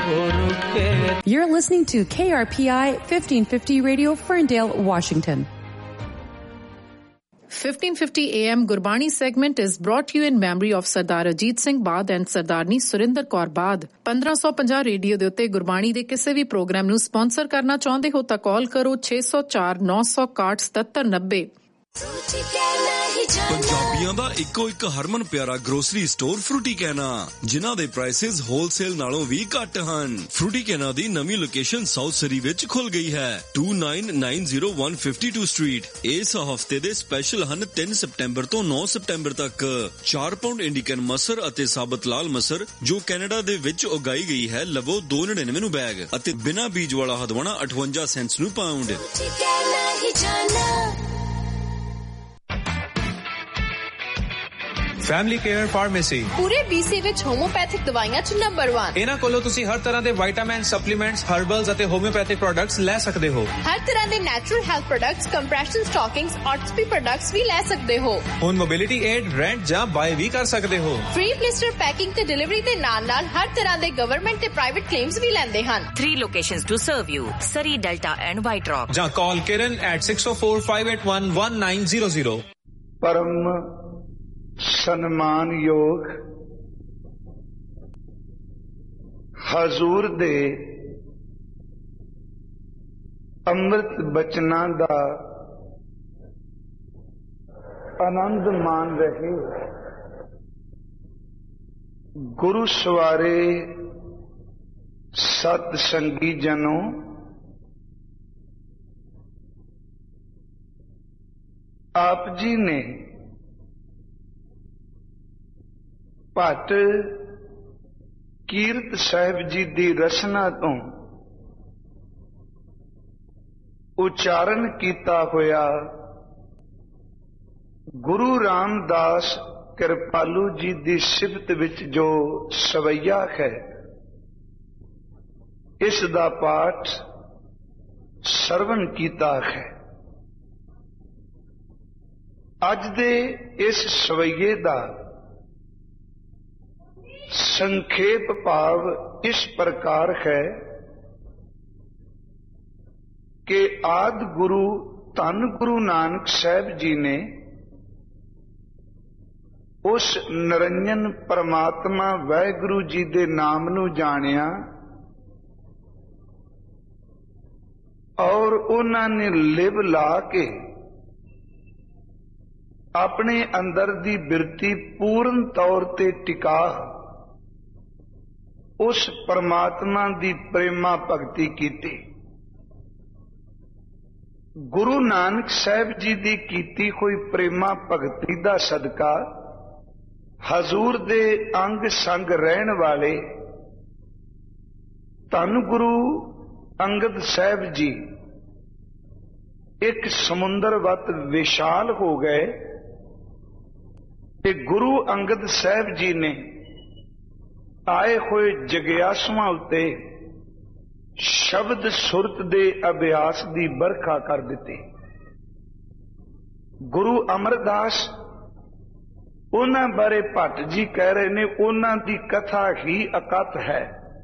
You're listening to KRPI 1550 Radio, Ferndale, Washington. 1550 AM Gurbani segment is brought to you in memory of Sardar Ajit Singh Bad and Sardarni Surinder Kaur Bad. 1550 radio ਦੇ ਉੱਤੇ ਗੁਰਬਾਣੀ ਦੇ ਕਿਸੇ ਵੀ programme ਨੂੰ sponsor ਕਰਨਾ ਚਾਹੁੰਦੇ ਹੋ ਤਾਂ ਕਾਲ ਕਰੋ 604 961 7790। ਪੰਜਾਬੀਆਂ ਦਾ ਇੱਕੋ ਇੱਕ ਹਰਮਨ ਪਿਆਰਾ ਗਰੋਸਰੀ ਸਟੋਰ ਫਰੂਟੀ ਕੈਨਾ, ਜਿਨ੍ਹਾਂ ਦੇ ਪ੍ਰਾਈਸਿਸ ਹੋਲਸੇਲ ਨਾਲੋਂ ਵੀ ਘੱਟ ਹਨ। ਫਰੂਟੀ ਕੈਨਾ ਦੀ ਨਵੀਂ ਲੋਕੇਸ਼ਨ ਸਾਊਥ ਸਰੀ ਵਿੱਚ ਖੁੱਲ ਗਈ ਹੈ, 2990 ਸਟਰੀਟ। ਇਸ ਹਫਤੇ ਦੇ ਸਪੈਸ਼ਲ ਹਨ 3 ਸਤੰਬਰ ਤੋਂ 9 ਸਤੰਬਰ ਤੱਕ 4 ਪਾਉਂਡ ਇੰਡੀਕਨ ਮਸਰ ਅਤੇ ਸਾਬਤ ਲਾਲ ਮਸਰ ਜੋ ਕੈਨੇਡਾ ਦੇ ਵਿੱਚ ਉਗਾਈ ਗਈ ਹੈ ਲਵੋ 299 ਨੂੰ ਬੈਗ ਅਤੇ ਬਿਨਾਂ ਬੀਜ ਵਾਲਾ ਹਦਵਾਣਾ 58 ਸੈਂਟਸ ਨੂੰ ਪਾਉਂਡ। ਫੈਮਿਲੀ ਕੇਅਰ ਫਾਰਮੇਸੀ ਪੂਰੇ BC ਵਿੱਚ ਹੋਮੋਪੈਥਿਕ ਦਵਾਈਆਂ 'ਚ ਨੰਬਰ 1। ਇਹਨਾਂ ਕੋਲੋਂ ਤੁਸੀਂ ਹਰ ਤਰ੍ਹਾਂ ਦੇ ਵਿਟਾਮਿਨ, ਸਪਲੀਮੈਂਟਸ, ਹਰਬਲਸ ਅਤੇ ਹੋਮਿਓਪੈਥਿਕ ਪ੍ਰੋਡਕਟਸ ਲੈ ਸਕਦੇ ਹੋ। ਹਰ ਤਰ੍ਹਾਂ ਦੇ natural health products, compression ਸਟਾਕਿੰਗਸ, ਆਰਥੋਪੀ products ਵੀ ਲੈ ਸਕਦੇ ਹੋ। ਹੁਣ ਮੋਬਿਲਿਟੀ ਏਡ, ਰੈਂਟ ਜਾਂ ਬਾਏ ਵੀ ਕਰ ਸਕਦੇ ਹੋ। ਫ੍ਰੀ ਬਲਿਸਟਰ ਪੈਕਿੰਗ ਤੇ ਡਿਲੀਵਰੀ ਦੇ ਨਾਲ-ਨਾਲ ਹਰ ਤਰ੍ਹਾਂ ਦੇ ਗਵਰਨਮੈਂਟ ਤੇ ਪ੍ਰਾਈਵੇਟ ਕਲੇਮਸ ਵੀ ਲੈਂਦੇ ਹਨ। 3 locations to serve you: Surrey, Delta and White Rock. ਜਾਂ ਕਾਲ ਕਿਰਨ at 604-581-1900। ਪਰਮ ਸਨਮਾਨਯੋਗ ਹਜ਼ੂਰ ਦੇ ਅੰਮ੍ਰਿਤ ਬਚਨਾਂ ਦਾ ਆਨੰਦ ਮਾਣ ਰਹੇ ਗੁਰੂ ਸਵਾਰੇ ਸਤ ਸੰਗੀ ਜਨੋ, ਆਪ ਜੀ ਨੇ ਭੱਟ ਕੀਰਤ ਸਾਹਿਬ ਜੀ ਦੀ ਰਚਨਾ ਤੋਂ ਉਚਾਰਨ ਕੀਤਾ ਹੋਇਆ ਗੁਰੂ ਰਾਮਦਾਸ ਕਿਰਪਾਲੂ ਜੀ ਦੀ ਸਿਫਤ ਵਿੱਚ ਜੋ ਸਵਈਆ ਹੈ, ਇਸ ਦਾ ਪਾਠ ਸਰਵਣ ਕੀਤਾ ਹੈ। ਅੱਜ ਦੇ ਇਸ ਸਵਈਏ ਦਾ ਸੰਖੇਪ ਭਾਵ ਇਸ ਪ੍ਰਕਾਰ ਹੈ ਕਿ ਆਦਿ ਗੁਰੂ ਧੰਨ ਗੁਰੂ ਨਾਨਕ ਸਾਹਿਬ ਜੀ ਨੇ ਉਸ ਨਿਰੰਜਨ ਪਰਮਾਤਮਾ ਵਾਹਿਗੁਰੂ ਜੀ ਦੇ ਨਾਮ ਨੂੰ ਜਾਣਿਆ ਔਰ ਉਹਨਾਂ ਨੇ ਲਿਵ ਲਾ ਕੇ ਆਪਣੇ ਅੰਦਰ ਦੀ ਬਿਰਤੀ ਪੂਰਨ ਤੌਰ ਤੇ ਟਿਕਾ ਉਸ ਪਰਮਾਤਮਾ ਦੀ ਪ੍ਰੇਮਾ ਭਗਤੀ ਕੀਤੀ। ਗੁਰੂ ਨਾਨਕ ਸਾਹਿਬ ਜੀ ਦੀ ਕੀਤੀ ਹੋਈ ਪ੍ਰੇਮਾ ਭਗਤੀ ਦਾ ਸਦਕਾ ਹਜ਼ੂਰ ਦੇ ਅੰਗ ਸੰਗ ਰਹਿਣ ਵਾਲੇ ਧੰਨ ਗੁਰੂ ਅੰਗਦ ਸਾਹਿਬ ਜੀ ਇੱਕ ਸਮੁੰਦਰ ਵਤ ਵਿਸ਼ਾਲ ਹੋ ਗਏ ਤੇ ਗੁਰੂ ਅੰਗਦ ਸਾਹਿਬ ਜੀ ਨੇ ਆਏ ਹੋਏ ਜਗਿਆਸੂਆਂ ਉੱਤੇ ਸ਼ਬਦ ਸੁਰਤ ਦੇ ਅਭਿਆਸ ਦੀ ਵਰਖਾ ਕਰ ਦਿੱਤੀ। ਗੁਰੂ ਅਮਰਦਾਸ ਉਹਨਾਂ ਬਾਰੇ ਭੱਟ ਜੀ ਕਹਿ ਰਹੇ ਨੇ, ਉਹਨਾਂ ਦੀ ਕਥਾ ਹੀ ਅਕਥ ਹੈ।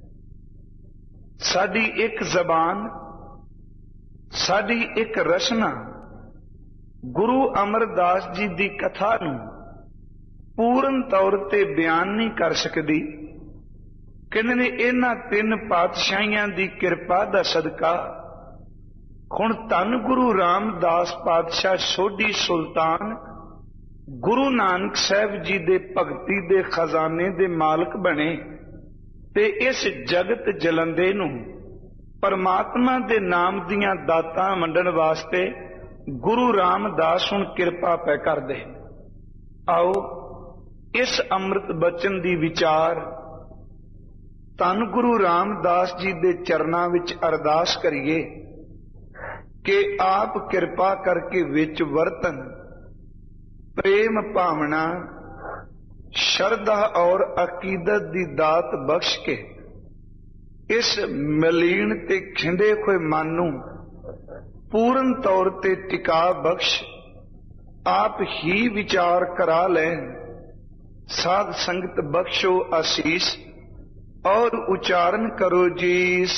ਸਾਡੀ ਇੱਕ ਜ਼ਬਾਨ, ਸਾਡੀ ਇੱਕ ਰਚਨਾ ਗੁਰੂ ਅਮਰਦਾਸ ਜੀ ਦੀ ਕਥਾ ਨੂੰ ਪੂਰਨ ਤੌਰ ਤੇ ਬਿਆਨ ਨਹੀਂ ਕਰ ਸਕਦੀ। ਕਹਿੰਦੇ ਨੇ ਇਹਨਾਂ 3 ਪਾਤਸ਼ਾਹੀਆਂ ਦੀ ਕਿਰਪਾ ਦਾ ਸਦਕਾ ਹੁਣ ਧੰਨ ਗੁਰੂ ਰਾਮਦਾਸ ਪਾਤਸ਼ਾਹ ਸੋਢੀ ਸੁਲਤਾਨ ਗੁਰੂ ਨਾਨਕ ਸਾਹਿਬ ਜੀ ਦੇ ਭਗਤੀ ਦੇ ਖਜ਼ਾਨੇ ਦੇ ਮਾਲਕ ਬਣੇ ਤੇ ਇਸ ਜਗਤ ਜਲੰਦੇ ਨੂੰ ਪਰਮਾਤਮਾ ਦੇ ਨਾਮ ਦੀਆਂ ਦਾਤਾਂ ਵੰਡਣ ਵਾਸਤੇ ਗੁਰੂ ਰਾਮਦਾਸ ਹੁਣ ਕਿਰਪਾ ਪੈ ਕਰਦੇ। ਆਓ ਇਸ ਅੰਮ੍ਰਿਤ ਬਚਨ ਦੀ ਵਿਚਾਰ ਧੰਨ ਗੁਰੂ ਰਾਮਦਾਸ ਜੀ ਦੇ ਚਰਨਾਂ ਵਿੱਚ ਅਰਦਾਸ ਕਰੀਏ ਕਿ ਆਪ ਕਿਰਪਾ ਕਰਕੇ ਵਿੱਚ ਵਰਤਨ, ਪ੍ਰੇਮ ਭਾਵਨਾ, ਸ਼ਰਧਾ ਔਰ ਅਕੀਦਤ ਦੀ ਦਾਤ ਬਖਸ਼ ਕੇ ਇਸ ਮਲੀਨ ਤੇ ਖਿੰਡੇ ਹੋਏ ਮਨ ਨੂੰ ਪੂਰਨ ਤੌਰ ਤੇ ਟਿਕਾ ਬਖਸ਼ ਆਪ ਹੀ ਵਿਚਾਰ ਕਰਾ ਲੈਣ। ਸਾਧ ਸੰਗਤ ਬਖਸ਼ੋ ਆਸੀਸ, और उच्चारण करो जी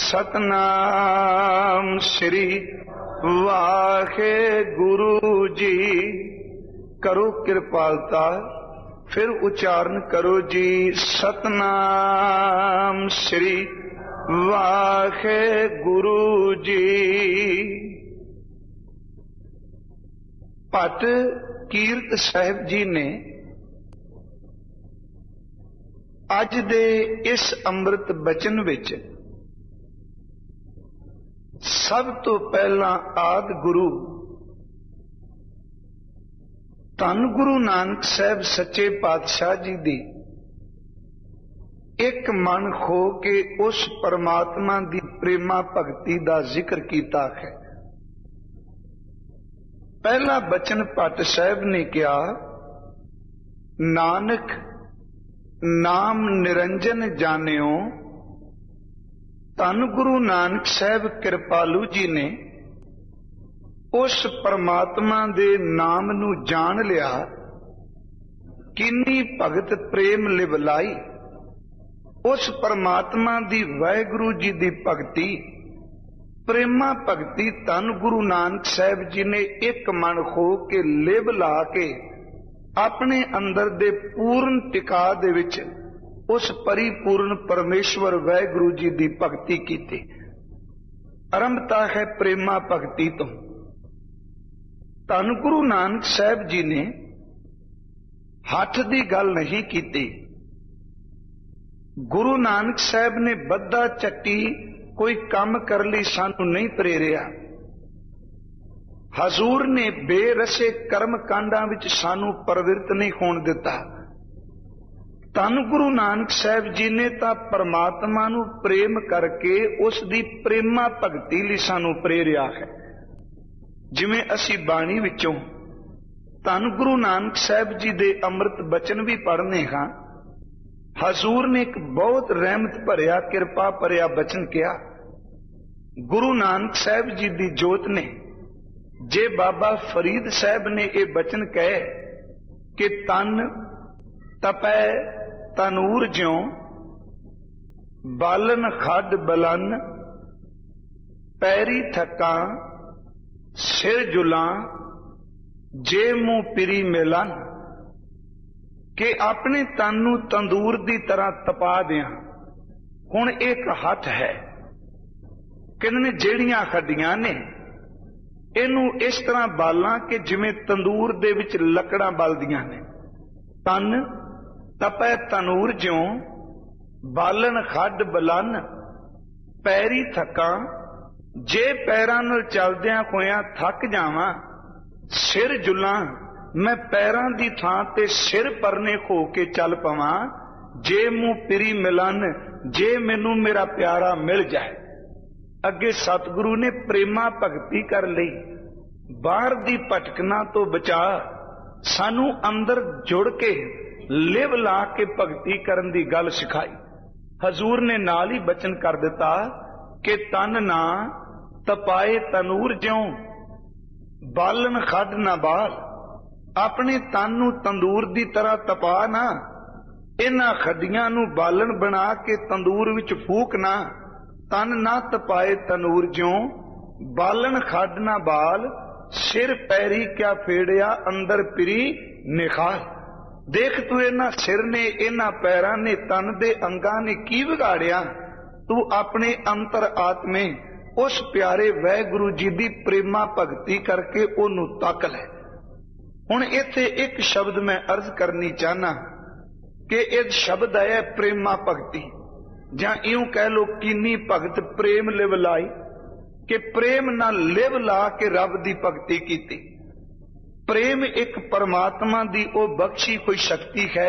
सतनाम श्री वाहे गुरु जी। करो कृपालता, फिर उच्चारण करो जी सतनाम श्री वाहे गुरु जी। भट्ट कीरत साहिब जी ने अज दे इस अंमृत बचन विच सब तो पहला आदि गुरु धन गुरु नानक साहब सच्चे पातशाह जी दी एक मन खो के उस परमात्मा दी प्रेमा भगती दा जिक्र कीता है। पहला बचन भट्ट साहब ने कहा, नानक नाम निरंजन जानियो। धन गुरु नानक साहब कृपालू जी ने उस परमात्मा दे नाम नू जान लिया। किन्नी भगत प्रेम लिवलाई, उस परमात्मा दी वाहिगुरु जी दी भगती प्रेमा भगती धन गुरु नानक साहब जी ने एक मन हो के लिव ला के अपने अंदर दे पूर्ण टिका दे विच उस परिपूर्ण परमेश्वर वाहिगुरु जी दी भगती कीती। आरंभता है प्रेमा भगती तो। धन गुरु नानक साहब जी ने हथ दी गल नहीं कीती। गुरु नानक साहब ने बद्दा चट्टी कोई काम कर ली सानू नहीं प्रेरिया। हजूर ने बेरसे कर्म कांडां विच सानू प्रवृत्त नहीं होण दिता। धन गुरु नानक साहब जी ने तां परमात्मा नू प्रेम करके उस दी प्रेमा भगती लई सानू प्रेरिया है। जिवें असी बाणी विचों धन गुरु नानक साहब जी दे अमृत बचन भी पढ़ने हां। हजूर ने एक बहुत रहमत भरिया किरपा भरिया बचन किया। गुरु नानक साहब जी दी जोत ने जे बाबा फरीद साहब ने ये बचन कहे कि तन तपै तनूर ज्यों बालन खड बलन पैरी थका सिर जुलां जे मुंह पिरी मिलन, कि अपने तन नू तंदूर दी तरह तपा दिया। हुण एक हथ है किन्ने जेड़ियां हड्डियां ने इनू इस तरह बालां कि जिवें तंदूर दे विच लकड़ां बलदियां ने। तन तपै तनूर ज्यों बालन खड बलन पैरी थका, जे पैरां नाल चलदियां होइयां थक जावां सिर जुलां, मैं पैरां दी थां ते सिर परने हो के चल पवां। जे मुंह पिरी मिलन, जे मैनू मेरा प्यारा मिल जाए। अगे सतगुरु ने प्रेमा भगती कर लई। बाहर दी भटकना तो बचा, सानू अंदर जुड़ के लिव ला के भगती करन दी गल सिखाई। हजूर ने नाल ही बचन कर दिता कि तन ना तपाए तनूर ज्यों बालन खड ना बाल। अपने तन नू तंदूर दी तरह तपा ना, इन्हां खड्डियां नू बालन बना के तंदूर विच फूक ना। तन ना तपाए तनूर ज्यों बालन खड ना बाल, सिर पैरी क्या फेड़िया अंदर पिरी निखाल। देख तू इन्हां सिर ने इन्हां पैरां ने तन दे अंगां ने की बिगाड़िया। तू अपने अंतर आत्मे उस प्यारे वाहिगुरु जी दी प्रेमा भगती करके ओनू तक ले। हुण इत्थे एक शब्द मैं अर्ज करनी चाहना कि इस शब्द है प्रेमा भगती, जां इउं कह लो कीनी भगत प्रेम लिव लाई, कि प्रेम ना लिव ला के रब दी भगती कीती। प्रेम एक परमात्मा दी ओ बख्शी कोई शक्ति है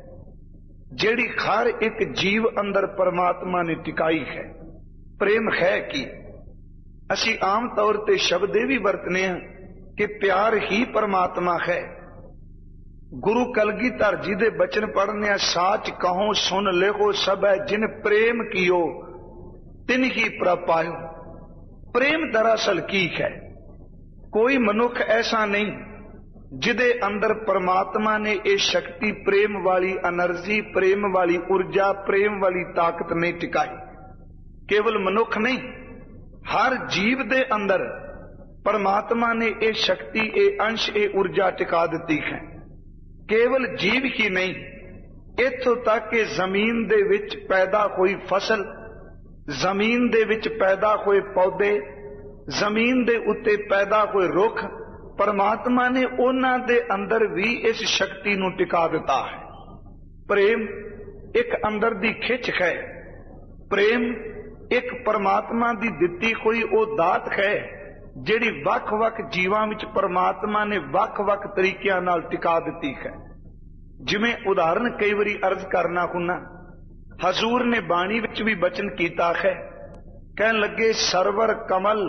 जेड़ी हर एक जीव अंदर परमात्मा ने टिकाई है। प्रेम है कि असी आम तौर ते शब्द भी वरतने हैं कि प्यार ही परमात्मा है। गुरु कलगीधर जी दे बचन पढ़ने, साच कहो सुन लेहो सब है जिन प्रेम कियो तिन ही प्रभ पायो। प्रेम दरअसल की है? कोई मनुख ऐसा नहीं ਜਿਹਦੇ ਅੰਦਰ ਪਰਮਾਤਮਾ ਨੇ ਇਹ ਸ਼ਕਤੀ, ਪ੍ਰੇਮ ਵਾਲੀ એનર્ਜੀ, ਪ੍ਰੇਮ ਵਾਲੀ ਊਰਜਾ, ਪ੍ਰੇਮ ਵਾਲੀ ਤਾਕਤ ਨਹੀਂ ਟਿਕਾਈ। ਕੇਵਲ ਮਨੁੱਖ ਨਹੀਂ, ਹਰ ਜੀਵ ਦੇ ਅੰਦਰ ਪਰਮਾਤਮਾ ਨੇ ਇਹ ਸ਼ਕਤੀ, ਇਹ ਅੰਸ਼, ਇਹ ਊਰਜਾ ਟਿਕਾ ਦਿੱਤੀ ਹੈ। ਕੇਵਲ ਜੀਵ ਹੀ ਨਹੀਂ, ਇੱਥੋਂ ਤੱਕ ਕਿ ਜ਼ਮੀਨ ਦੇ ਵਿੱਚ ਪੈਦਾ ਹੋਈ ਫਸਲ, ਜ਼ਮੀਨ ਦੇ ਵਿੱਚ ਪੈਦਾ ਹੋਏ ਪੌਦੇ, ਜ਼ਮੀਨ ਦੇ ਉੱਤੇ ਪੈਦਾ ਹੋਏ ਰੁੱਖ, ਪਰਮਾਤਮਾ ਨੇ ਉਹਨਾਂ ਦੇ ਅੰਦਰ ਵੀ ਇਸ ਸ਼ਕਤੀ ਨੂੰ ਟਿਕਾ ਦਿੱਤਾ ਹੈ। ਪ੍ਰੇਮ ਇੱਕ ਅੰਦਰ ਦੀ ਖਿੱਚ ਹੈ। ਪ੍ਰੇਮ ਇੱਕ ਪਰਮਾਤਮਾ ਦੀ ਦਿੱਤੀ ਹੋਈ ਉਹ ਦਾਤ ਹੈ ਜਿਹੜੀ ਵੱਖ-ਵੱਖ ਜੀਵਾਂ ਵਿੱਚ ਪਰਮਾਤਮਾ ਨੇ ਵੱਖ-ਵੱਖ ਤਰੀਕਿਆਂ ਨਾਲ ਟਿਕਾ ਦਿੱਤੀ ਹੈ। ਜਿਵੇਂ ਉਦਾਹਰਨ ਕਈ ਵਾਰੀ ਅਰਜ਼ ਕਰਨਾ ਹੁੰਨਾ, ਹਜ਼ੂਰ ਨੇ ਬਾਣੀ ਵਿੱਚ ਵੀ ਬਚਨ ਕੀਤਾ ਹੈ, ਕਹਿਣ ਲੱਗੇ ਸਰਵਰ ਕਮਲ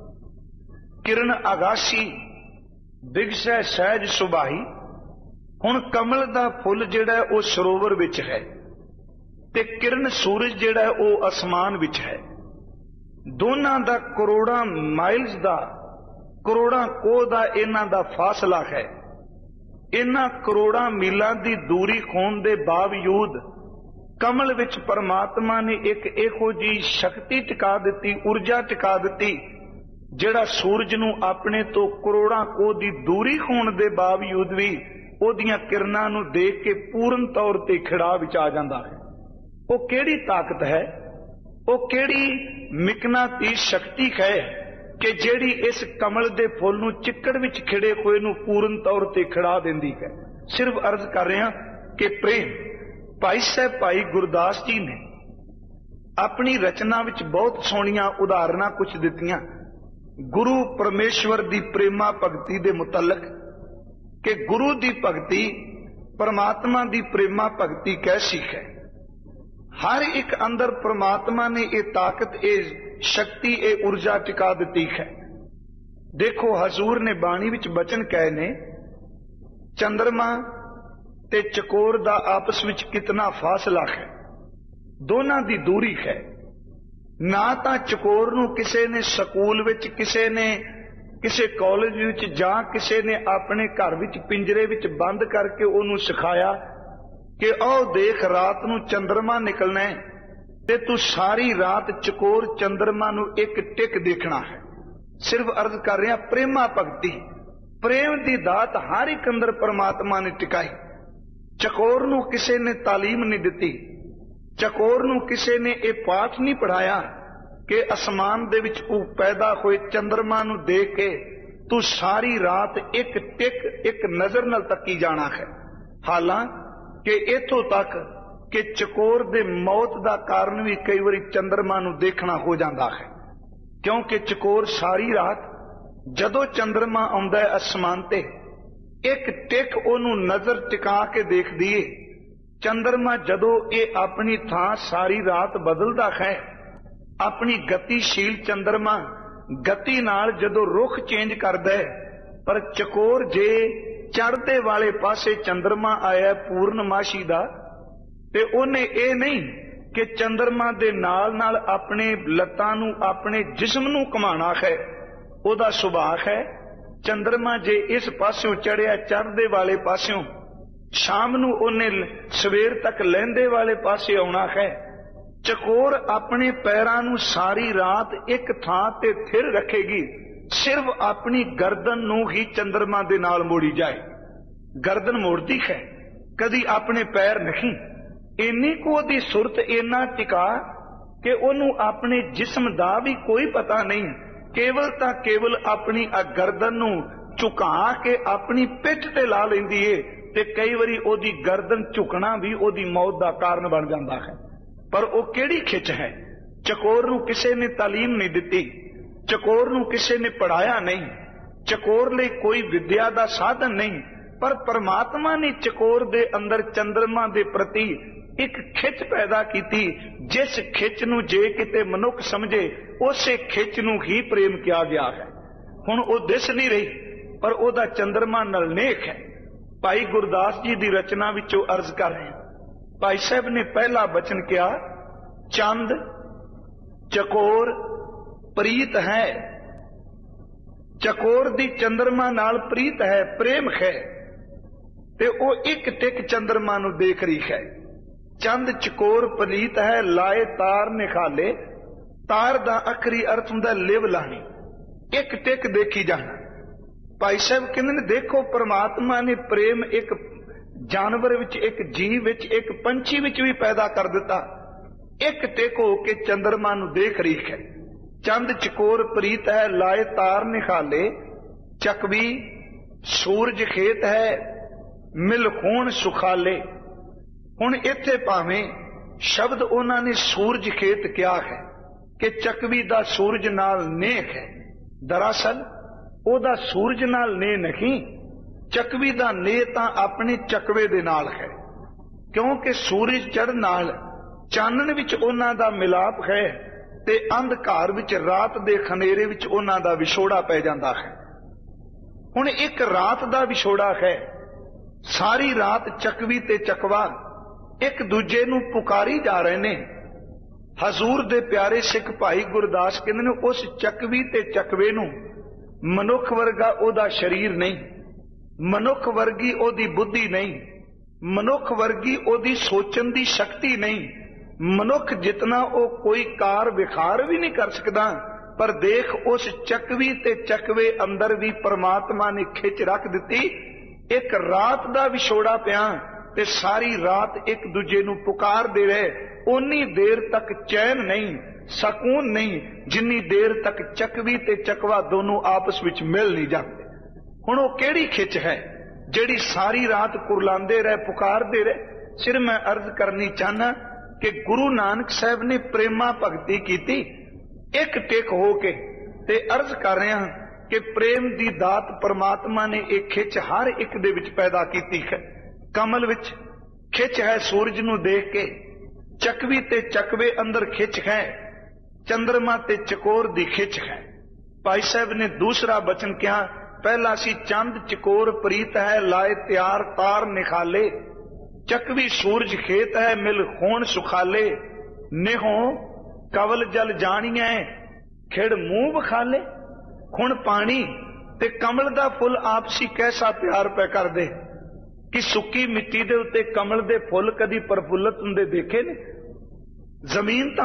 ਕਿਰਨ ਆਗਾਸ਼ੀ ਬਿਗਸੈ ਸਹਿਜ ਸੁਭਾਈ। ਹੁਣ ਕਮਲ ਦਾ ਫੁੱਲ ਜਿਹੜਾ ਉਹ ਸਰੋਵਰ ਵਿੱਚ ਹੈ ਤੇ ਕਿਰਨ ਸੂਰਜ ਜਿਹੜਾ ਉਹ ਅਸਮਾਨ ਵਿੱਚ ਹੈ। ਦੋਨਾਂ ਦਾ ਕਰੋੜਾਂ ਮਾਈਲਸ ਦਾ, ਕਰੋੜਾਂ ਕੋਹ ਦਾ ਇਹਨਾਂ ਦਾ ਫਾਸਲਾ ਹੈ। ਇਹਨਾਂ ਕਰੋੜਾਂ ਮੀਲਾਂ ਦੀ ਦੂਰੀ ਹੋਣ ਦੇ ਬਾਵਜੂਦ ਕਮਲ ਵਿੱਚ ਪਰਮਾਤਮਾ ਨੇ ਇੱਕ ਇਹੋ ਜਿਹੀ ਸ਼ਕਤੀ ਟਿਕਾ ਦਿੱਤੀ, ਊਰਜਾ ਟਿਕਾ ਦਿੱਤੀ, ਜਿਹੜਾ ਸੂਰਜ ਨੂੰ ਆਪਣੇ ਤੋਂ ਕਰੋੜਾਂ ਕੋਹ ਦੀ ਦੂਰੀ ਹੋਣ ਦੇ ਬਾਵਜੂਦ ਵੀ ਉਹਦੀਆਂ ਕਿਰਨਾਂ ਨੂੰ ਦੇਖ ਕੇ ਪੂਰਨ ਤੌਰ ਤੇ ਖਿੜਾ ਵਿੱਚ ਆ ਜਾਂਦਾ ਹੈ। ਉਹ ਕਿਹੜੀ ਤਾਕਤ ਹੈ, ਉਹ ਕਿਹੜੀ ਮਿਕਨਾਤੀਸ ਸ਼ਕਤੀ ਹੈ ਕਿ ਜਿਹੜੀ ਇਸ ਕਮਲ ਦੇ ਫੁੱਲ ਨੂੰ ਚਿੱਕੜ ਵਿੱਚ ਖਿੜੇ ਹੋਏ ਨੂੰ ਪੂਰਨ ਤੌਰ ਤੇ ਖਿੜਾ ਦਿੰਦੀ ਹੈ। ਸਿਰਫ ਅਰਜ਼ ਕਰ ਰਿਹਾ ਕਿ ਪ੍ਰੇਮ, ਭਾਈ ਸਾਹਿਬ ਭਾਈ ਗੁਰਦਾਸ ਜੀ ਨੇ ਆਪਣੀ ਰਚਨਾ ਵਿੱਚ ਬਹੁਤ ਸੋਹਣੀਆਂ ਉਦਾਹਰਨਾਂ ਕੁਝ ਦਿੱਤੀਆਂ ਗੁਰੂ ਪਰਮੇਸ਼ਵਰ ਦੀ ਪ੍ਰੇਮਾ ਭਗਤੀ ਦੇ ਮੁਤਲਕ, ਕਿ ਗੁਰੂ ਦੀ ਭਗਤੀ ਪਰਮਾਤਮਾ ਦੀ ਪ੍ਰੇਮਾ ਭਗਤੀ ਕੈਸੀ ਹੈ। ਹਰ ਇੱਕ ਅੰਦਰ ਪਰਮਾਤਮਾ ਨੇ ਇਹ ਤਾਕਤ, ਇਹ ਸ਼ਕਤੀ, ਇਹ ਊਰਜਾ ਟਿਕਾ ਦਿੱਤੀ ਹੈ। ਦੇਖੋ ਹਜ਼ੂਰ ਨੇ ਬਾਣੀ ਵਿੱਚ ਬਚਨ ਕਹੇ ਨੇ, ਚੰਦਰਮਾ ਤੇ ਚਕੋਰ ਦਾ ਆਪਸ ਵਿੱਚ ਕਿਤਨਾ ਫਾਸਲਾ ਹੈ, ਦੋਨਾਂ ਦੀ ਦੂਰੀ ਹੈ। ਨਾ ਤਾਂ ਚਕੋਰ ਨੂੰ ਕਿਸੇ ਨੇ ਸਕੂਲ ਵਿੱਚ, ਕਿਸੇ ਨੇ ਕਿਸੇ ਕਾਲਜ ਵਿੱਚ ਜਾਂ ਕਿਸੇ ਨੇ ਆਪਣੇ ਘਰ ਵਿੱਚ ਪਿੰਜਰੇ ਵਿੱਚ ਬੰਦ ਕਰਕੇ ਉਹਨੂੰ ਸਿਖਾਇਆ ਕਿ ਆਹ ਦੇਖ ਰਾਤ ਨੂੰ ਚੰਦਰਮਾ ਨਿਕਲਣਾ ਹੈ ਤੇ ਤੂੰ ਸਾਰੀ ਰਾਤ ਚਕੋਰ ਚੰਦਰਮਾ ਨੂੰ ਇੱਕ ਟਿਕ ਦੇਖਣਾ ਹੈ। ਸਿਰਫ ਅਰਜ਼ ਕਰ ਰਿਹਾ ਪ੍ਰੇਮਾ ਭਗਤੀ, ਪ੍ਰੇਮ ਦੀ ਦਾਤ ਹਰ ਇੱਕ ਅੰਦਰ ਪਰਮਾਤਮਾ ਨੇ ਟਿਕਾਈ। ਚਕੋਰ ਨੂੰ ਕਿਸੇ ਨੇ ਤਾਲੀਮ ਨਹੀਂ ਦਿੱਤੀ, ਚਕੋਰ ਨੂੰ ਕਿਸੇ ਨੇ ਇਹ ਪਾਠ ਨਹੀਂ ਪੜਾਇਆ ਕਿ ਅਸਮਾਨ ਦੇ ਵਿੱਚ ਉਹ ਪੈਦਾ ਹੋਏ ਚੰਦਰਮਾ ਨੂੰ ਦੇਖ ਕੇ ਤੂੰ ਸਾਰੀ ਰਾਤ ਇੱਕ ਟਿਕ, ਇੱਕ ਨਜ਼ਰ ਨਾਲ ਤੱਕੀ ਜਾਣਾ ਹੈ। ਹਾਲਾਂਕਿ ਇੱਥੋਂ ਤੱਕ ਕਿ ਚਕੋਰ ਦੇ ਮੌਤ ਦਾ ਕਾਰਨ ਵੀ ਕਈ ਵਾਰੀ ਚੰਦਰਮਾ ਨੂੰ ਦੇਖਣਾ ਹੋ ਜਾਂਦਾ ਹੈ, ਕਿਉਂਕਿ ਚਕੋਰ ਸਾਰੀ ਰਾਤ ਜਦੋਂ ਚੰਦਰਮਾ ਆਉਂਦਾ ਹੈ ਅਸਮਾਨ ਤੇ, ਇੱਕ ਟਿਕ ਉਹਨੂੰ ਨਜ਼ਰ ਟਿਕਾ ਕੇ ਦੇਖਦੀ ਏ। ਚੰਦਰਮਾ ਜਦੋਂ ਇਹ ਆਪਣੀ ਥਾਂ ਸਾਰੀ ਰਾਤ ਬਦਲਦਾ ਹੈ, ਆਪਣੀ ਗਤੀਸ਼ੀਲ ਚੰਦਰਮਾ ਗਤੀ ਨਾਲ ਜਦੋਂ ਰੁਖ ਚੇਂਜ ਕਰਦਾ ਹੈ, ਪਰ ਚਕੋਰ ਜੇ ਚੜ੍ਹਦੇ ਵਾਲੇ ਪਾਸੇ ਚੰਦਰਮਾ ਆਇਆ ਪੂਰਨਮਾਸ਼ੀ ਦਾ, ਤੇ ਉਹਨੇ ਇਹ ਨਹੀਂ ਕਿ ਚੰਦਰਮਾ ਦੇ ਨਾਲ ਨਾਲ ਆਪਣੇ ਲੱਤਾਂ ਨੂੰ, ਆਪਣੇ ਜਿਸਮ ਨੂੰ ਘੁਮਾਣਾ ਹੈ। ਉਹਦਾ ਸੁਭਾਅ ਹੈ ਚੰਦਰਮਾ ਜੇ ਇਸ ਪਾਸਿਓਂ ਚੜਿਆ ਚੜ੍ਹਦੇ ਵਾਲੇ ਪਾਸਿਓਂ, ਸ਼ਾਮ ਨੂੰ ਉਹਨੇ ਸਵੇਰ ਤੱਕ ਲਹਿੰਦੇ ਵਾਲੇ ਪਾਸੇ ਆਉਣਾ ਹੈ। ਚਕੋਰ ਆਪਣੇ ਪੈਰਾਂ ਨੂੰ ਸਾਰੀ ਰਾਤ ਇੱਕ ਥਾਂ ਤੇ ਥਿਰ ਰੱਖੇਗੀ, ਸਿਰਫ ਆਪਣੀ ਗਰਦਨ ਨੂੰ ਹੀ ਚੰਦਰਮਾ ਦੇ ਨਾਲ ਮੋੜੀ ਜਾਏ। ਗਰਦਨ ਮੋੜਦੀ ਹੈ, ਕਦੀ ਆਪਣੇ ਪੈਰ ਨਹੀਂ। ਇੰਨੀ ਕੁ ਉਹਦੀ ਸੁਰਤ, ਇੰਨਾ ਟਿਕਾ ਕਿ ਉਹਨੂੰ ਆਪਣੇ ਜਿਸਮ ਦਾ ਵੀ ਕੋਈ ਪਤਾ ਨਹੀਂ, ਕੇਵਲ ਤਾਂ ਕੇਵਲ ਆਪਣੀ ਗਰਦਨ ਨੂੰ ਝੁਕਾ ਕੇ ਆਪਣੀ ਪਿੱਠ ਤੇ ਲਾ ਲੈਂਦੀ ਏ, ਤੇ ਕਈ ਵਾਰੀ ਉਹਦੀ ਗਰਦਨ ਝੁਕਣਾ ਵੀ ਉਹਦੀ ਮੌਤ ਦਾ ਕਾਰਨ ਬਣ ਜਾਂਦਾ ਹੈ। ਪਰ ਉਹ ਕਿਹੜੀ ਖਿੱਚ ਹੈ। ਚਕੋਰ ਨੂੰ ਕਿਸੇ ਨੇ ਤਾਲੀਮ ਨਹੀਂ ਦਿੱਤੀ, ਚਕੋਰ ਨੂੰ ਕਿਸੇ ਨੇ ਪੜਾਇਆ ਨਹੀਂ, ਚਕੋਰ ਲਈ ਕੋਈ ਵਿਦਿਆ ਦਾ ਸਾਧਨ ਨਹੀਂ, ਪਰ ਪਰਮਾਤਮਾ ਨੇ ਚਕੋਰ ਦੇ ਅੰਦਰ ਚੰਦਰਮਾ ਦੇ ਪ੍ਰਤੀ ਇੱਕ ਖਿੱਚ ਪੈਦਾ ਕੀਤੀ, ਜਿਸ ਖਿੱਚ ਨੂੰ ਜੇ ਕਿਤੇ ਮਨੁੱਖ ਸਮਝੇ ਉਸੇ ਖਿੱਚ ਨੂੰ ਹੀ ਪ੍ਰੇਮ ਕਿਹਾ ਗਿਆ ਹੈ। ਹੁਣ ਉਹ ਦਿਸ ਨਹੀਂ ਰਹੀ, ਪਰ ਉਹਦਾ ਚੰਦਰਮਾ ਨਾਲ ਨੇਕ ਹੈ। ਭਾਈ ਗੁਰਦਾਸ ਜੀ ਦੀ ਰਚਨਾ ਵਿੱਚੋਂ ਅਰਜ਼ ਕਰ ਰਹੇ, ਭਾਈ ਸਾਹਿਬ ਨੇ ਪਹਿਲਾ ਬਚਨ ਕਿਹਾ, ਚੰਦ ਚਕੋਰ ਪ੍ਰੀਤ ਹੈ, ਚਕੋਰ ਦੀ ਚੰਦਰਮਾ ਨਾਲ ਪ੍ਰੀਤ ਹੈ, ਪ੍ਰੇਮ ਹੈ, ਤੇ ਉਹ ਇੱਕ ਟਿਕ ਚੰਦਰਮਾ ਨੂੰ ਦੇਖ ਰਹੀ ਹੈ। ਚੰਦ ਚਕੋਰ ਪਲੀਤ ਹੈ, ਲਾਏ ਤਾਰ ਨਿਖਾਲੇ। ਤਾਰ ਦਾ ਅਖਰੀ ਅਰਥ ਹੁੰਦਾ ਲਿਵ ਲਾਣੀ, ਇੱਕ ਟਿਕ ਦੇਖੀ ਜਾਣਾ। ਭਾਈ ਸਾਹਿਬ ਕਹਿੰਦੇ ਨੇ ਦੇਖੋ ਪ੍ਰਮਾਤਮਾ ਨੇ ਪ੍ਰੇਮ ਇੱਕ ਜਾਨਵਰ ਵਿੱਚ, ਇੱਕ ਜੀਵ ਵਿੱਚ, ਇੱਕ ਪੰਛੀ ਵਿੱਚ ਵੀ ਪੈਦਾ ਕਰ ਦਿੱਤਾ। ਇੱਕ ਟਿਕ ਹੋ ਕੇ ਚੰਦਰਮਾ ਨੂੰ ਦੇਖ ਰਹੀ ਹੈ। ਚੰਦ ਚਕੋਰ ਪ੍ਰੀਤ ਹੈ, ਲਾਏ ਤਾਰ ਨਿਖਾਲੇ। ਚਕਵੀ ਸੂਰਜ ਖੇਤ ਹੈ, ਮਿਲ ਖੂਨ ਸੁਖਾਲੇ। ਹੁਣ ਇੱਥੇ ਭਾਵੇਂ ਸ਼ਬਦ ਉਹਨਾਂ ਨੇ ਸੂਰਜ ਖੇਤ ਕਿਹਾ ਹੈ ਕਿ ਚਕਵੀ ਦਾ ਸੂਰਜ ਨਾਲ ਨੇਹ ਹੈ, ਦਰਅਸਲ ਉਹਦਾ ਸੂਰਜ ਨਾਲ ਨੇਹ ਨਹੀਂ, ਚਕਵੀ ਦਾ ਨੇਹ ਤਾਂ ਆਪਣੇ ਚਕਵੇ ਦੇ ਨਾਲ ਹੈ, ਕਿਉਂਕਿ ਸੂਰਜ ਚੜ੍ਹਨ ਨਾਲ ਚਾਨਣ ਵਿੱਚ ਉਹਨਾਂ ਦਾ ਮਿਲਾਪ ਹੈ ਤੇ ਅੰਧਕਾਰ ਵਿੱਚ, ਰਾਤ ਦੇ ਖਨੇਰੇ ਵਿੱਚ ਉਹਨਾਂ ਦਾ ਵਿਛੋੜਾ ਪੈ ਜਾਂਦਾ ਹੈ। ਹੁਣ ਇੱਕ ਰਾਤ ਦਾ ਵਿਛੋੜਾ ਹੈ। ਸਾਰੀ ਰਾਤ ਚਕਵੀ ਤੇ ਚਕਵਾ ਇੱਕ ਦੂਜੇ ਨੂੰ ਪੁਕਾਰੀ ਜਾ ਰਹੇ ਨੇ। ਹਜ਼ੂਰ ਦੇ ਪਿਆਰੇ ਸਿੱਖ ਭਾਈ ਗੁਰਦਾਸ ਕਹਿੰਦੇ ਨੇ ਉਸ ਚਕਵੀ ਤੇ ਚਕਵੇ ਨੂੰ ਮਨੁੱਖ ਵਰਗਾ ਉਹਦਾ ਸਰੀਰ ਨਹੀਂ, ਮਨੁੱਖ ਵਰਗੀ ਉਹਦੀ ਬੁੱਧੀ ਨਹੀਂ, ਮਨੁੱਖ ਵਰਗੀ ਉਹਦੀ ਸੋਚਣ ਦੀ ਸ਼ਕਤੀ ਨਹੀਂ। ਮਨੁੱਖ ਜਿਤਨਾ ਉਹ ਕੋਈ ਕਾਰ ਵਿਖਾਰ ਵੀ ਨਹੀਂ ਕਰ ਸਕਦਾ, ਪਰ ਦੇਖ ਉਸ ਚਕਵੀ ਤੇ ਚਕਵੇ ਅੰਦਰ ਵੀ ਪਰਮਾਤਮਾ ਨੇ ਖਿੱਚ ਰੱਖ ਦਿੱਤੀ। ਇੱਕ ਰਾਤ ਦਾ ਵਿਛੋੜਾ ਪਿਆ ਤੇ ਸਾਰੀ ਰਾਤ ਇੱਕ ਦੂਜੇ ਨੂੰ ਪੁਕਾਰਦੇ ਰਹੇ। ਓਨੀ ਦੇਰ ਤੱਕ ਚੈਨ ਨਹੀਂ, ਸਕੂਨ ਨਹੀਂ, ਜਿੰਨੀ ਦੇਰ ਤੱਕ ਚਕਵੀ ਤੇ ਚਕਵਾ ਦੋਨੋਂ ਆਪਸ ਵਿੱਚ ਮਿਲ ਨਹੀਂ ਜਾਂਦੇ। ਹੁਣ ਉਹ ਕਿਹੜੀ ਖਿੱਚ ਹੈ ਜਿਹੜੀ ਸਾਰੀ ਰਾਤ ਕੁਰਲਾਉਂਦੇ ਰਹੇ, ਪੁਕਾਰਦੇ ਰਹੇ। ਸਿਰ ਮੈਂ ਅਰਜ਼ ਕਰਨੀ ਚਾਹਨਾ ਕਿ ਗੁਰੂ ਨਾਨਕ ਸਾਹਿਬ ਨੇ ਪ੍ਰੇਮਾ ਭਗਤੀ ਕੀਤੀ ਇੱਕ ਟਿਕ ਹੋ ਕੇ, ਤੇ ਅਰਜ਼ ਕਰ ਰਿਹਾ ਕਿ ਪ੍ਰੇਮ ਦੀ ਦਾਤ ਪਰਮਾਤਮਾ ਨੇ ਇਹ ਖਿੱਚ ਹਰ ਇੱਕ ਦੇ ਵਿੱਚ ਪੈਦਾ ਕੀਤੀ ਹੈ। ਕਮਲ ਵਿੱਚ ਖਿੱਚ ਹੈ ਸੂਰਜ ਨੂੰ ਦੇਖ ਕੇ, ਚਕਵੀ ਤੇ ਚਕਵੇ ਅੰਦਰ ਖਿੱਚ ਹੈ, ਚੰਦਰਮਾ ਤੇ ਚਕੋਰ ਦੀ ਖਿੱਚ ਹੈ। ਭਾਈ ਸਾਹਿਬ ਨੇ ਦੂਸਰਾ ਬਚਨ ਕਿਹਾ, ਪਹਿਲਾ ਸੀ ਚੰਦ ਚਕੋਰ ਪ੍ਰੀਤ ਹੈ, ਲਾਏ ਤਿਆਰ ਤਾਰ ਨਿਖਾਲੇ। ਚਕਵੀ ਸੂਰਜ ਖੇਤ ਹੈ, ਮਿਲ ਖੂਨ ਸੁਖਾਲੇ। ਨਿਹੋਂ ਕਵਲ ਜਲ ਜਾਣੀਐ, ਖਿੜ ਮੂੰਹ ਵਿਖਾਲੇ। ਹੁਣ ਪਾਣੀ ਤੇ ਕਮਲ ਦਾ ਫੁੱਲ ਆਪਸੀ ਕੈਸਾ ਪਿਆਰ ਪੈ ਕਰਦੇ ਕਿ ਸੁੱਕੀ ਮਿੱਟੀ ਦੇ ਉੱਤੇ ਕਮਲ ਦੇ ਫੁੱਲ ਕਦੀ ਪ੍ਰਫੁੱਲਤ ਹੁੰਦੇ ਦੇਖੇ ਨੇ? ਜ਼ਮੀਨ ਤਾਂ